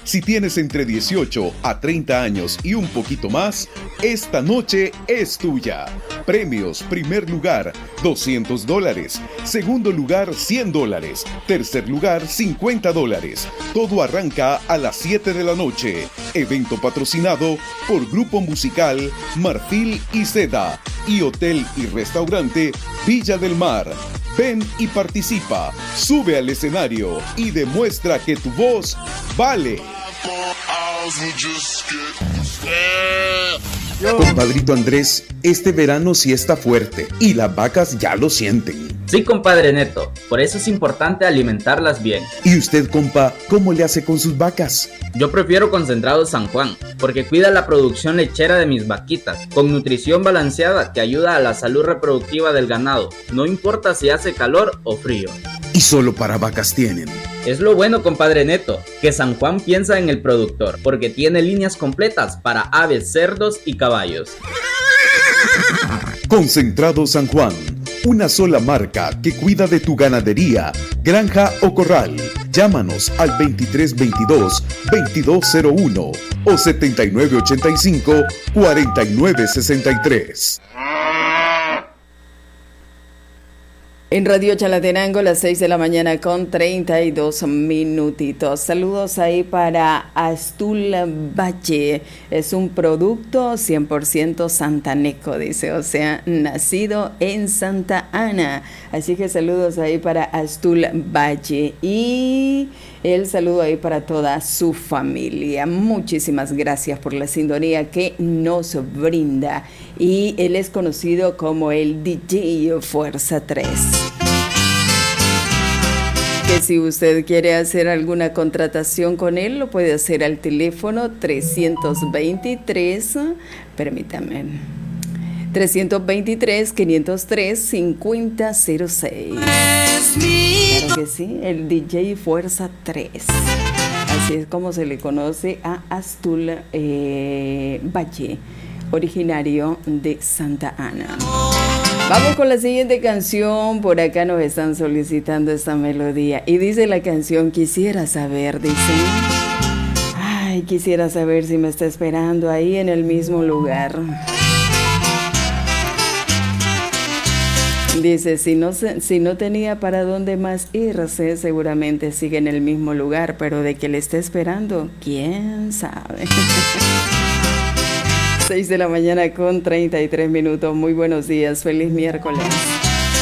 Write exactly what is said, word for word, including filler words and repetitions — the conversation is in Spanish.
Si tienes entre dieciocho a treinta años y un poquito más, esta noche es tuya. Premios: primer lugar, doscientos dólares. Segundo lugar, cien dólares. Tercer lugar, cincuenta dólares. Todo arranca a las siete de la noche. Evento patrocinado por Grupo Musical Marfil y Seda y Hotel y Restaurante Villa del Mar. Ven y participa, sube al escenario y demuestra que tu voz vale. Compadrito Andrés, este verano sí está fuerte y las vacas ya lo sienten. Sí, compadre Neto, por eso es importante alimentarlas bien. ¿Y usted, compa, cómo le hace con sus vacas? Yo prefiero Concentrado San Juan, porque cuida la producción lechera de mis vaquitas, con nutrición balanceada que ayuda a la salud reproductiva del ganado, no importa si hace calor o frío. ¿Y solo para vacas tienen? Es lo bueno, compadre Neto, que San Juan piensa en el productor, porque tiene líneas completas para aves, cerdos y caballos. Concentrado San Juan, una sola marca que cuida de tu ganadería, granja o corral. Llámanos al veintitrés veintidós, veintidós cero uno o setenta y nueve ochenta y cinco, cuarenta y nueve sesenta y tres. En Radio Chalatenango, las seis de la mañana con treinta y dos minutitos. Saludos ahí para Astul Valle. Es un producto cien por ciento santaneco, dice, o sea, nacido en Santa Ana. Así que saludos ahí para Astul Valle y el saludo ahí para toda su familia. Muchísimas gracias por la sintonía que nos brinda. Y él es conocido como el D J Fuerza tres. Que si usted quiere hacer alguna contratación con él, lo puede hacer al teléfono trescientos veintitrés, permítame, trescientos veintitrés, quinientos tres, cincuenta cero seis. Claro que sí, el D J Fuerza tres. Así es como se le conoce a Astul eh, Valle, originario de Santa Ana. Vamos con la siguiente canción. Por acá nos están solicitando esta melodía. Y dice la canción: quisiera saber, dice. Ay, quisiera saber si me está esperando ahí en el mismo lugar. Dice, si no, si no tenía para dónde más irse, seguramente sigue en el mismo lugar, pero de que le esté esperando, quién sabe. seis de la mañana con treinta y tres minutos. Muy buenos días, feliz miércoles.